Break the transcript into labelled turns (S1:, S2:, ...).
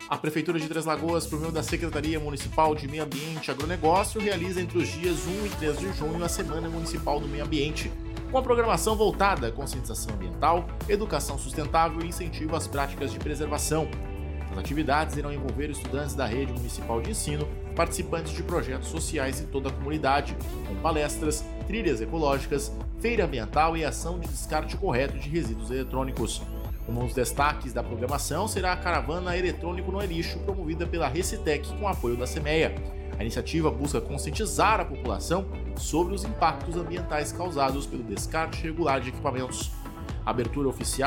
S1: A Prefeitura de Três Lagoas, por meio da Secretaria Municipal de Meio Ambiente e Agronegócio, realiza entre os dias 1 e 3 de junho a Semana Municipal do Meio Ambiente, com a programação voltada à conscientização ambiental, educação sustentável e incentivo às práticas de preservação. As atividades irão envolver estudantes da rede municipal de ensino, participantes de projetos sociais em toda a comunidade, com palestras, trilhas ecológicas, feira ambiental e ação de descarte correto de resíduos eletrônicos. Um dos destaques da programação será a caravana Eletrônico não é lixo, promovida pela Recitec com apoio da CEMEA. A iniciativa busca conscientizar a população sobre os impactos ambientais causados pelo descarte irregular de equipamentos. A abertura oficial